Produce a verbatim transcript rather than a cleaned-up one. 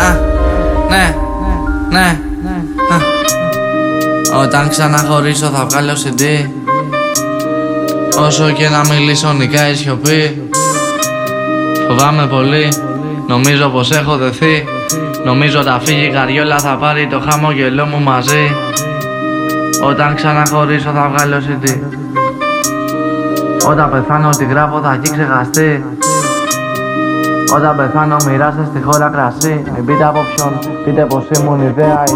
Α, ναι, ναι, α. Όταν ξαναχωρίσω θα βγάλω σι ντι. Όσο και να μιλήσω νικά η σιωπή. Φοβάμαι πολύ, νομίζω πως έχω δεθεί. Νομίζω όταν φύγει η καριόλα θα πάρει το χαμόγελό μου μαζί. Όταν ξαναχωρίσω θα βγάλω σι ντι. Όταν πεθάνω ό,τι γράφω θα έχει ξεχαστεί. Όταν πεθάνω μοιράστε στη χώρα κρασί. Μην πείτε από ποιον, πείτε πως ήμουν ιδέα.